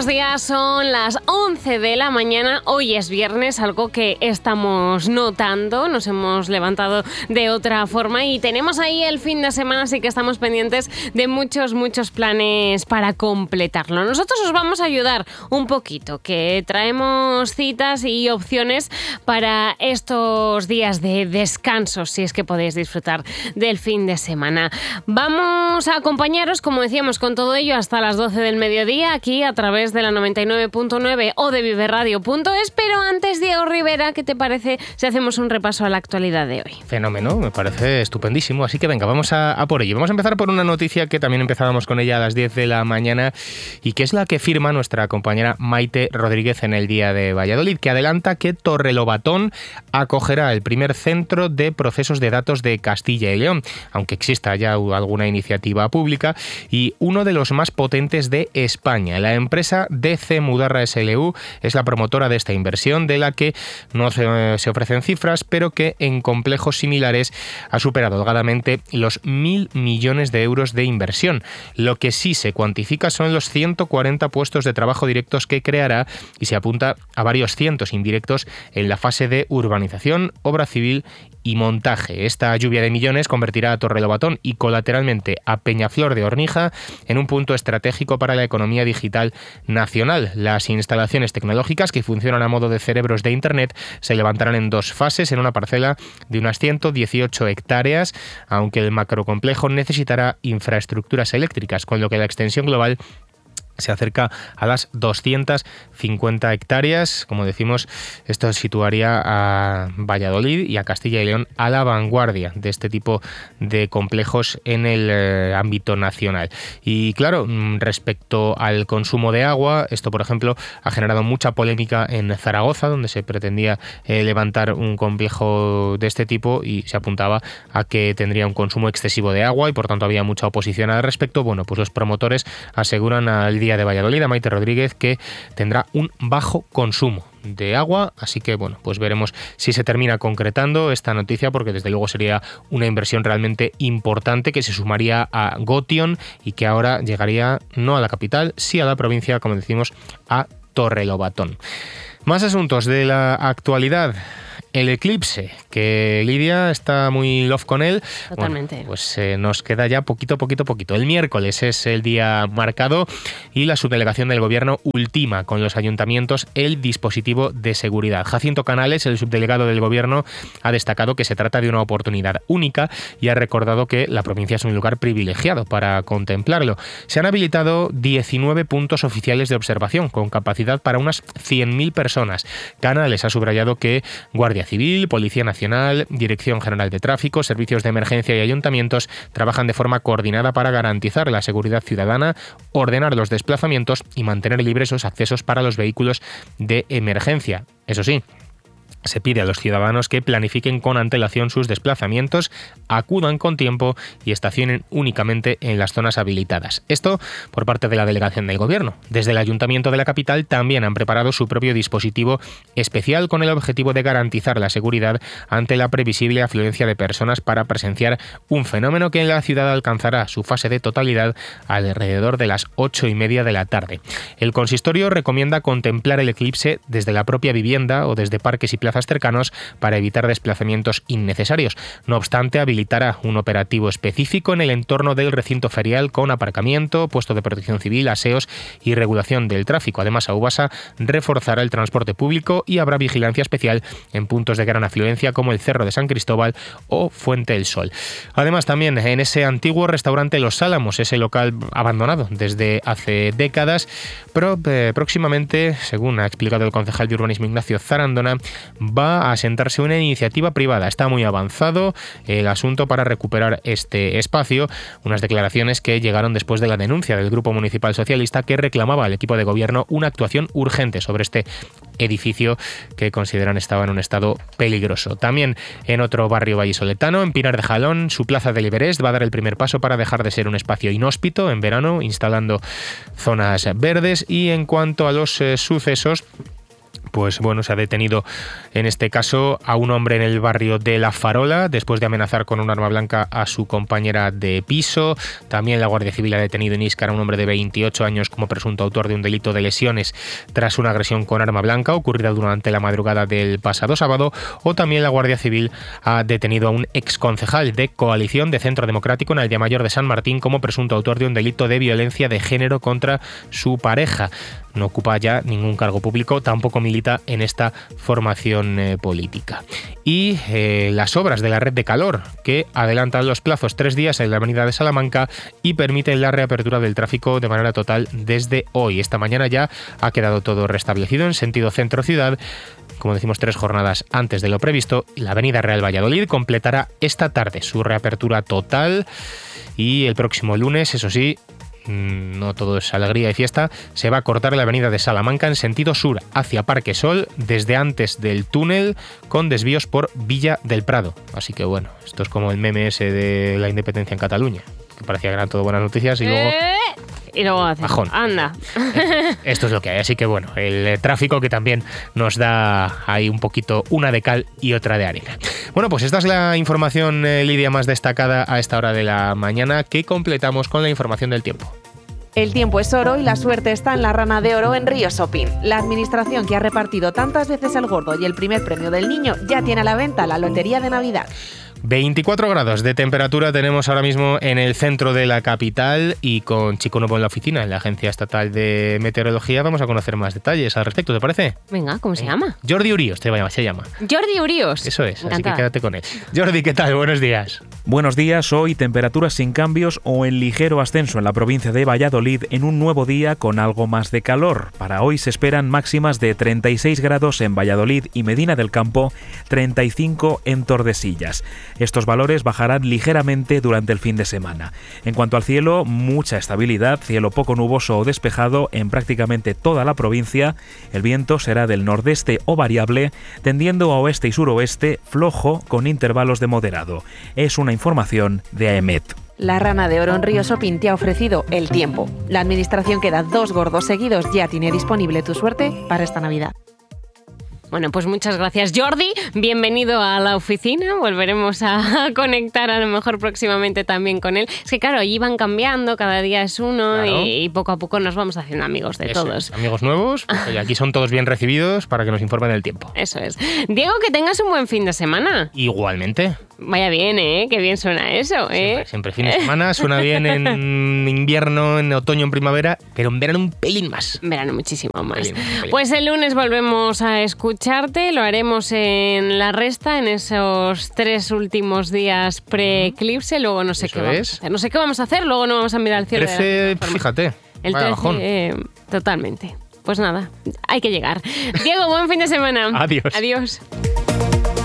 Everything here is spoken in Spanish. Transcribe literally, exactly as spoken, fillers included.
buenos días. Son las once de la mañana. Hoy es viernes, algo que estamos notando. Nos hemos levantado de otra forma y tenemos ahí el fin de semana, así que estamos pendientes de muchos, muchos planes para completarlo. Nosotros os vamos a ayudar un poquito, que traemos citas y opciones para estos días de descanso, si es que podéis disfrutar del fin de semana. Vamos a acompañaros, como decíamos, con todo ello hasta las doce del mediodía, aquí a través de la noventa y nueve punto nueve o de viveradio punto es, pero antes, Diego Rivera, ¿qué te parece si hacemos un repaso a la actualidad de hoy? Fenómeno, me parece estupendísimo, así que venga, vamos a, a por ello. Vamos a empezar por una noticia que también empezábamos con ella a las diez de la mañana y que es la que firma nuestra compañera Maite Rodríguez en el Día de Valladolid, que adelanta que Torrelobatón acogerá el primer centro de procesos de datos de Castilla y León, aunque exista ya alguna iniciativa pública, y uno de los más potentes de España. La empresa D C Mudarra S L U es la promotora de esta inversión, de la que no se, se ofrecen cifras, pero que en complejos similares ha superado holgadamente los mil millones de euros de inversión. Lo que sí se cuantifica son los ciento cuarenta puestos de trabajo directos que creará y se apunta a varios cientos indirectos en la fase de urbanización, obra civil y montaje. Esta lluvia de millones convertirá a Torrelobatón y colateralmente a Peñaflor de Ornija en un punto estratégico para la economía digital nacional. Las instalaciones tecnológicas, que funcionan a modo de cerebros de Internet, se levantarán en dos fases en una parcela de unas ciento dieciocho hectáreas, aunque el macrocomplejo necesitará infraestructuras eléctricas, con lo que la extensión global se acerca a las doscientas cincuenta hectáreas. Como decimos, esto situaría a Valladolid y a Castilla y León a la vanguardia de este tipo de complejos en el eh, ámbito nacional. Y claro, respecto al consumo de agua, esto por ejemplo ha generado mucha polémica en Zaragoza, donde se pretendía eh, levantar un complejo de este tipo y se apuntaba a que tendría un consumo excesivo de agua y por tanto había mucha oposición al respecto. Bueno, pues los promotores aseguran al Día de Valladolid, a Maite Rodríguez, que tendrá un bajo consumo de agua, así que bueno, pues veremos si se termina concretando esta noticia, porque desde luego sería una inversión realmente importante que se sumaría a Gotion y que ahora llegaría no a la capital, sí a la provincia, como decimos, a Torrelobatón. Más asuntos de la actualidad. El eclipse, que Lidia está muy love con él. Totalmente. Bueno, pues eh, nos queda ya poquito, poquito, poquito. El miércoles es el día marcado y la subdelegación del gobierno ultima con los ayuntamientos el dispositivo de seguridad. Jacinto Canales, el subdelegado del gobierno, ha destacado que se trata de una oportunidad única y ha recordado que la provincia es un lugar privilegiado para contemplarlo. Se han habilitado diecinueve puntos oficiales de observación con capacidad para unas cien mil personas. Canales ha subrayado que Guardia Civil, Policía Nacional, Dirección General de Tráfico, Servicios de Emergencia y ayuntamientos trabajan de forma coordinada para garantizar la seguridad ciudadana, ordenar los desplazamientos y mantener libres los accesos para los vehículos de emergencia. Eso sí, se pide a los ciudadanos que planifiquen con antelación sus desplazamientos, acudan con tiempo y estacionen únicamente en las zonas habilitadas. Esto por parte de la delegación del gobierno. Desde el Ayuntamiento de la capital también han preparado su propio dispositivo especial con el objetivo de garantizar la seguridad ante la previsible afluencia de personas para presenciar un fenómeno que en la ciudad alcanzará su fase de totalidad alrededor de las ocho y media de la tarde. El consistorio recomienda contemplar el eclipse desde la propia vivienda o desde parques y plazas cercanos para evitar desplazamientos innecesarios. No obstante, habilitará un operativo específico en el entorno del recinto ferial con aparcamiento, puesto de protección civil, aseos y regulación del tráfico. Además, Aubasa reforzará el transporte público y habrá vigilancia especial en puntos de gran afluencia como el Cerro de San Cristóbal o Fuente del Sol. Además, también en ese antiguo restaurante Los Álamos, ese local abandonado desde hace décadas, pero eh, próximamente, según ha explicado el concejal de urbanismo Ignacio Zarandona, va a asentarse una iniciativa privada. Está muy avanzado el asunto para recuperar este espacio, unas declaraciones que llegaron después de la denuncia del Grupo Municipal Socialista que reclamaba al equipo de gobierno una actuación urgente sobre este edificio que consideran estaba en un estado peligroso. También en otro barrio vallisoletano, en Pinar de Jalón, su plaza del Everest va a dar el primer paso para dejar de ser un espacio inhóspito en verano, instalando zonas verdes. Y en cuanto a los eh, sucesos, Pues bueno, se ha detenido en este caso a un hombre en el barrio de La Farola después de amenazar con un arma blanca a su compañera de piso. También la Guardia Civil ha detenido en Íscar a un hombre de veintiocho años como presunto autor de un delito de lesiones tras una agresión con arma blanca ocurrida durante la madrugada del pasado sábado. O también la Guardia Civil ha detenido a un exconcejal de Coalición de Centro Democrático en Allamayor de San Martín como presunto autor de un delito de violencia de género contra su pareja. No ocupa ya ningún cargo público, tampoco milita en esta formación eh, política. Y eh, las obras de la red de calor, que adelantan los plazos tres días en la avenida de Salamanca y permiten la reapertura del tráfico de manera total desde hoy. Esta mañana ya ha quedado todo restablecido en sentido centro-ciudad. Como decimos, tres jornadas antes de lo previsto. La avenida Real Valladolid completará esta tarde su reapertura total y el próximo lunes, eso sí, no todo es alegría y fiesta, se va a cortar la avenida de Salamanca en sentido sur hacia Parque Sol desde antes del túnel con desvíos por Villa del Prado. Así que bueno, esto es como el meme ese de la independencia en Cataluña, que parecía que eran todo buenas noticias y luego... Eh, y luego hace, bajón. Anda. Esto es lo que hay, así que bueno, el tráfico que también nos da ahí un poquito una de cal y otra de arena. Bueno, pues esta es la información, eh, Lidia, más destacada a esta hora de la mañana, que completamos con la información del tiempo. El tiempo es oro y la suerte está en la Rana de Oro en Río Shopping. La administración que ha repartido tantas veces el gordo y el primer premio del niño ya tiene a la venta la lotería de Navidad. veinticuatro grados de temperatura tenemos ahora mismo en el centro de la capital y con Chico Nuevo en la oficina, en la Agencia Estatal de Meteorología, vamos a conocer más detalles al respecto, ¿te parece? Venga, ¿cómo se llama? Jordi Uríos te llama, se llama. Jordi Uríos. Eso es, Encantada. así que quédate con él. Jordi, ¿qué tal? Buenos días. Buenos días, hoy temperaturas sin cambios o en ligero ascenso en la provincia de Valladolid en un nuevo día con algo más de calor. Para hoy se esperan máximas de treinta y seis grados en Valladolid y Medina del Campo, treinta y cinco en Tordesillas. Estos valores bajarán ligeramente durante el fin de semana. En cuanto al cielo, mucha estabilidad, cielo poco nuboso o despejado en prácticamente toda la provincia. El viento será del nordeste o variable, tendiendo a oeste y suroeste, flojo con intervalos de moderado. Es una información de AEMET. La Rana de Oro en Río Shopping te ha ofrecido el tiempo. La administración que da dos gordos seguidos ya tiene disponible tu suerte para esta Navidad. Bueno, pues muchas gracias, Jordi. Bienvenido a la oficina. Volveremos a conectar a lo mejor próximamente también con él. Es que claro, allí van cambiando, cada día es uno, claro. y, y poco a poco nos vamos haciendo amigos de Eso todos. Es, amigos nuevos, porque aquí son todos bien recibidos para que nos informen del tiempo. Eso es. Diego, que tengas un buen fin de semana. Igualmente. Vaya bien, ¿eh? Qué bien suena eso, ¿eh? Siempre, siempre fin de semana, suena bien en invierno, en otoño, en primavera, pero en verano un pelín más. En verano muchísimo más. Pelín, pelín. Pues el lunes volvemos a escucharte, lo haremos en La Resta, en esos tres últimos días pre-eclipse, luego no sé Eso qué vamos es. a hacer. No sé qué vamos a hacer, luego no vamos a mirar al cielo. trece, de la misma forma. fíjate, El vaya trece, bajón. eh, totalmente. Pues nada, hay que llegar. Diego, buen fin de semana. Adiós. Adiós.